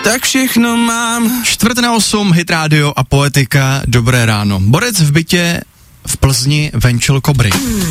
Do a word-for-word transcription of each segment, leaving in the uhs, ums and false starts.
tak všechno mám. Čtvrt na osm, Hit Radio a Poetika, dobré ráno. Borec v bytě v Plzni venčil kobry.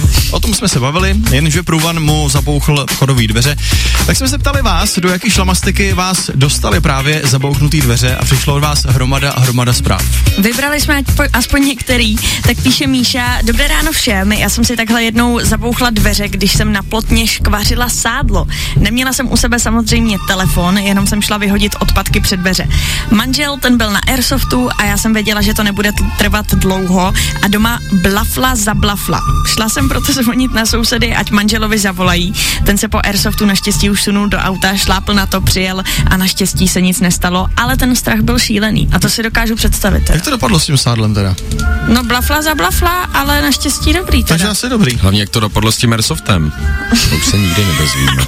O tom jsme se bavili, jenže průvan mu zabouchl vchodové dveře. Tak jsme se ptali vás, do jaký šlamastiky vás dostali právě zabouchnutý dveře a přišlo od vás hromada a hromada zpráv. Vybrali jsme aspoň některý, tak píše Míša, dobré ráno všem, já jsem si takhle jednou zabouchla dveře, když jsem na plotně škvařila sádlo. Neměla jsem u sebe samozřejmě telefon, jenom jsem šla vyhodit odpadky před dveře. Manžel, ten byl na Airsoftu a já jsem věděla, že to nebude trvat dlouho a doma blafla za blafla. Šla jsem proto zvonit na sousedy, ať manželovi zavolají. Ten se po Airsoftu naštěstí už sunul do auta, šlápl na to, přijel a naštěstí se nic nestalo, ale ten strach byl šílený a to si dokážu představit. Teda. Jak to dopadlo s tím sádlem teda? No blafla za blafla, ale naštěstí dobrý teda. Takže asi dobrý. Hlavně jak to dopadlo s tím Airsoftem. To už se nikdy nedozvíme.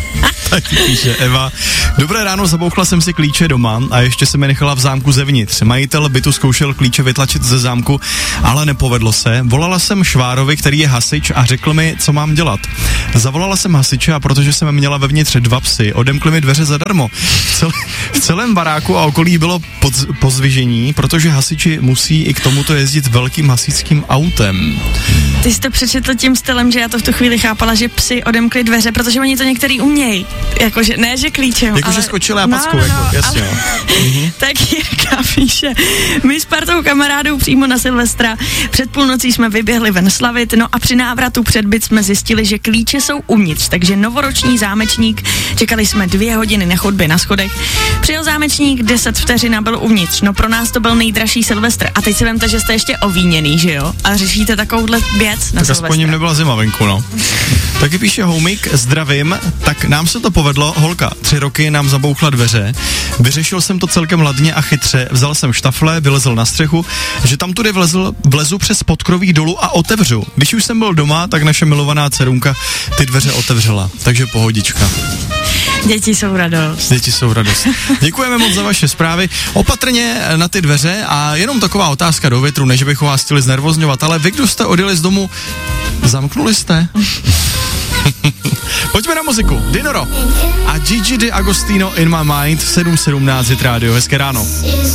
Tak píše Eva. Dobré ráno, zabouchla jsem si klíče doma a ještě se mi nechala v zámku zevnitř. Majitel bytu zkoušel klíče vytlačit ze zámku, ale nepovedlo se. Volala jsem švárovi, který je hasič a řekl mi, co mám dělat. Zavolala jsem hasiče a protože jsem měla vevnitř dva psy, odemkli mi dveře zadarmo. V, cel, v celém baráku a okolí bylo pod, pozvižení, protože hasiči musí i k tomuto jezdit velkým hasičským autem. Ty jsi to přečetl tím stylem, že já to v tu chvíli chápala, že psy odemkli dveře, protože oni to některý umějí. Jakože, ne, že klíčem, Jakože ale... skočila a packou, no, no, jako, jasně. Ale... mm-hmm. Tak Jirka píše, my s partou kamarádů přímo na Silvestra před půlnocí jsme vyběhli ven slavit, no a při návratu před byt jsme zjistili, že klíče jsou uvnitř, takže novoroční zámečník, čekali jsme dvě hodiny na chodbě na schodech, přijel zámečník, deset vteřin a byl uvnitř, no pro nás to byl nejdražší Silvestr a teď si vemte, že jste ještě ovíněný, že jo, a řešíte takovouhle věc na tak Silvestra. Aspoň jim nebyla zima venku, no. Taky píše Homik, zdravím, tak nám se to povedlo, holka, tři roky nám zabouchla dveře, vyřešil jsem to celkem ladně a chytře, vzal jsem štafle, vylezl na střechu, že tam tudy vlezl, vlezu přes podkroví dolů a otevřu. Když už jsem byl doma, tak naše milovaná dcerunka ty dveře otevřela, takže pohodička. Děti jsou radost. Děti jsou radost. Děkujeme moc za vaše zprávy. Opatrně na ty dveře a jenom taková otázka do větru, než bychom vás chtěli znervozňovat, ale vy, kdo jste odjeli z domu, zamknuli jste? Pojďme na muziku. Dinoro a Gigi D'Agostino In My Mind, sedm sedmnáct Hit Radio. Hezké ráno.